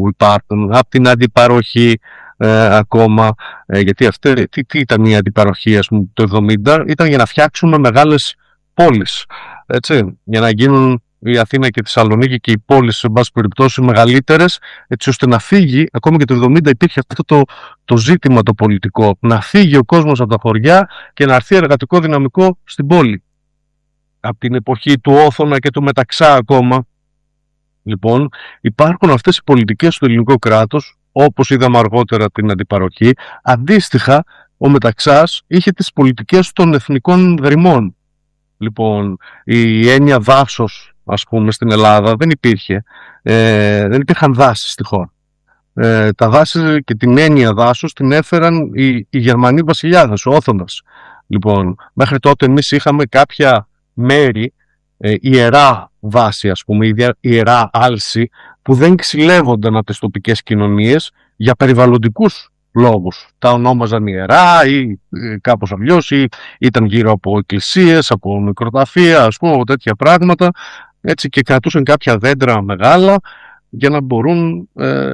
που υπάρχουν, από την αντιπαροχή ακόμα, γιατί αυτή, τι ήταν η αντιπαροχή, ας πούμε, το 70, ήταν για να φτιάξουμε μεγάλες πόλεις, έτσι, για να γίνουν η Αθήνα και η Θεσσαλονίκη και οι πόλεις, σε πάση περιπτώσει, μεγαλύτερες, έτσι ώστε να φύγει, ακόμη και το 70 υπήρχε αυτό το ζήτημα το πολιτικό, να φύγει ο κόσμος από τα χωριά και να έρθει εργατικό δυναμικό στην πόλη. Από την εποχή του Όθωνα και του Μεταξά ακόμα, λοιπόν, υπάρχουν αυτές οι πολιτικές στο ελληνικό κράτος, όπως είδαμε αργότερα την αντιπαροχή. Αντίστοιχα, ο Μεταξάς είχε τις πολιτικές των εθνικών δρυμών. Λοιπόν, η έννοια δάσος, ας πούμε, στην Ελλάδα δεν υπήρχε. Δεν υπήρχαν δάσεις στη χώρα. Τα δάση και την έννοια δάσους την έφεραν οι Γερμανοί βασιλιάδες, ο Όθωνας. Λοιπόν, μέχρι τότε εμείς είχαμε κάποια μέρη, ιερά δάση, ας πούμε, ιερά άλση, που δεν ξυλεύονταν από τις τοπικές κοινωνίες για περιβαλλοντικούς λόγους. Τα ονόμαζαν ιερά ή κάπως αλλιώς, ή ήταν γύρω από εκκλησίες, από μικροταφεία, ας πούμε, από τέτοια πράγματα, έτσι, και κρατούσαν κάποια δέντρα μεγάλα για να μπορούν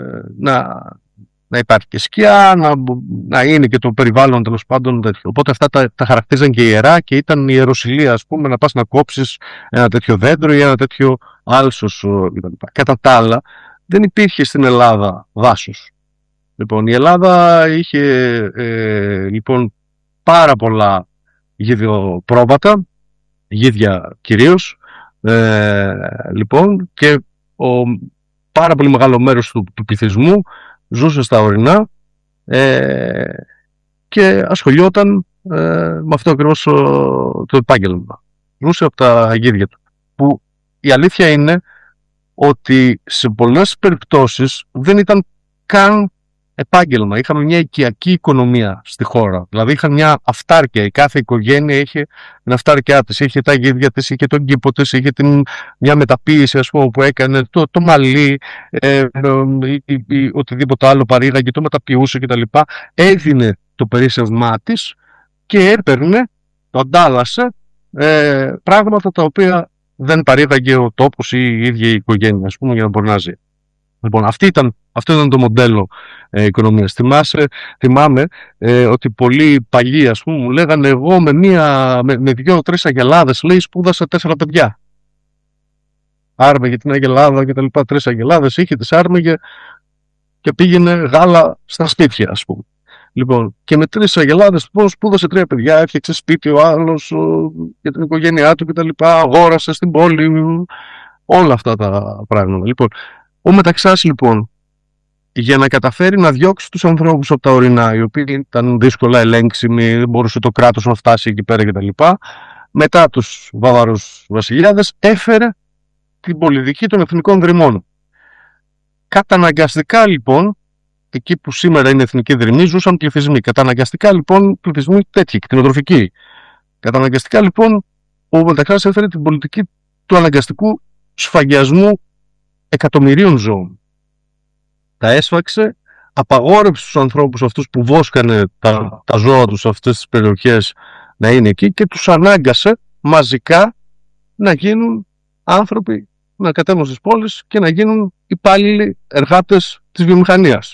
να υπάρχει και σκιά, να είναι και το περιβάλλον, τέλος πάντων, τέτοιο. Οπότε αυτά τα χαρακτήριζαν και ιερά και ήταν ιεροσυλία, ας πούμε, να πας να κόψεις ένα τέτοιο δέντρο ή ένα τέτοιο άλσος κτλ. Κατά τα άλλα, δεν υπήρχε στην Ελλάδα δάσος. Λοιπόν, η Ελλάδα είχε λοιπόν πάρα πολλά γηδιοπρόβατα, γίδια κυρίως, λοιπόν, και πάρα πολύ μεγάλο μέρος του πληθυσμού ζούσε στα ορεινά και ασχολιόταν με αυτό ακριβώς το επάγγελμα. Ζούσε από τα γίδια του. Που η αλήθεια είναι ότι σε πολλές περιπτώσεις δεν ήταν καν επάγγελμα. Είχαμε μια οικιακή οικονομία στη χώρα. Δηλαδή είχαν μια αυτάρκεια. Η κάθε οικογένεια είχε την αυτάρκειά της. Είχε τα γίδια της, είχε τον κήπο της, είχε μια μεταποίηση, ας πούμε, που έκανε το μαλλί, οτιδήποτε άλλο παρήγαγε, το μεταποιούσε κτλ. Έδινε το περίσσευμά της και έπαιρνε, το αντάλλασε, πράγματα τα οποία δεν παρήγαγε ο τόπος ή η ίδια η οικογένεια, ας πούμε, για να μπορεί να ζει. Λοιπόν, αυτό ήταν το μοντέλο οικονομίας. Θυμάμαι ότι πολλοί παλιοί, ας πούμε, μου λέγανε, εγώ με 2-3 αγελάδες, λέει, σπούδασα 4 παιδιά. Άρμεγε την αγελάδα και τα λοιπά, 3 αγελάδες είχε, τις άρμεγε και πήγαινε γάλα στα σπίτια, ας πούμε. Λοιπόν, και με 3 αγελάδες σπούδασε 3 παιδιά, έφτιαξε σπίτι ο άλλος για την οικογένειά του κτλ. Αγόρασε στην πόλη, όλα αυτά τα πράγματα. Λοιπόν, ο Μεταξάς, λοιπόν, για να καταφέρει να διώξει τους ανθρώπους από τα ορεινά, οι οποίοι ήταν δύσκολα ελέγξιμοι, δεν μπορούσε το κράτος να φτάσει εκεί πέρα κτλ., μετά τους Βαβαρούς βασιλιάδες, έφερε την πολιτική των εθνικών δρυμών. Καταναγκαστικά, λοιπόν, εκεί που σήμερα είναι εθνικοί δρυμοί, ζούσαν πληθυσμοί. Καταναγκαστικά, λοιπόν, πληθυσμοί τέτοιοι, κτηνοτροφικοί. Καταναγκαστικά, λοιπόν, ο Μεταξάς έφερε την πολιτική του αναγκαστικού σφαγιασμού εκατομμυρίων ζώων. Τα έσφαξε, απαγόρευσε στους ανθρώπους αυτούς που βόσκανε τα ζώα τους σε αυτές τις περιοχές να είναι εκεί και τους ανάγκασε μαζικά να γίνουν άνθρωποι, να κατέβουν στις πόλεις και να γίνουν υπάλληλοι εργάτες της βιομηχανίας.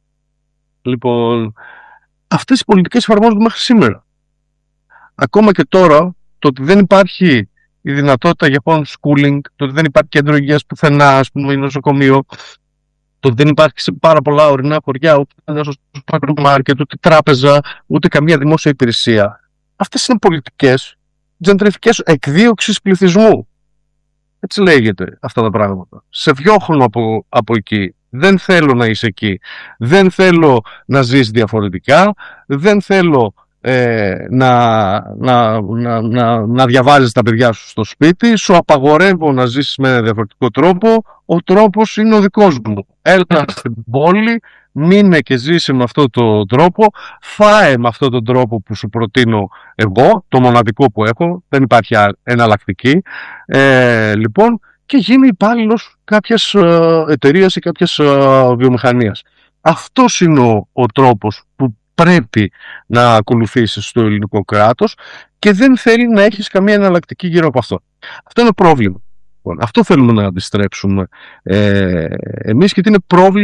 Λοιπόν, αυτές οι πολιτικές εφαρμόζονται μέχρι σήμερα. Ακόμα και τώρα, το ότι δεν υπάρχει η δυνατότητα για homeschooling, το ότι δεν υπάρχει κέντρο υγείας πουθενά, ας πούμε, ή νοσοκομείο, το ότι δεν υπάρχει σε πάρα πολλά ορεινά χωριά ούτε ένα σούπερ μάρκετ, ούτε τράπεζα, ούτε καμία δημόσια υπηρεσία. Αυτές είναι πολιτικές τζεντριφικές εκδίωξης πληθυσμού. Έτσι λέγεται αυτά τα πράγματα. Σε διώχνω από εκεί. Δεν θέλω να είσαι εκεί. Δεν θέλω να ζεις διαφορετικά. Δεν θέλω να διαβάζεις τα παιδιά σου στο σπίτι. Σου απαγορεύω να ζήσεις με ένα διαφορετικό τρόπο. Ο τρόπος είναι ο δικός μου. Έλα στην πόλη, μείνε και ζήσε με αυτόν τον τρόπο. Φάε με αυτόν τον τρόπο που σου προτείνω εγώ, το μοναδικό που έχω. Δεν υπάρχει εναλλακτική. Λοιπόν, και γίνει υπάλληλος κάποιας εταιρείας ή κάποιας βιομηχανίας. Αυτός είναι ο τρόπος που πρέπει να ακολουθήσεις στο ελληνικό κράτος και δεν θέλει να έχεις καμία εναλλακτική γύρω από αυτό. Αυτό είναι πρόβλημα. Αυτό θέλουμε να αντιστρέψουμε εμείς, γιατί είναι πρόβλημα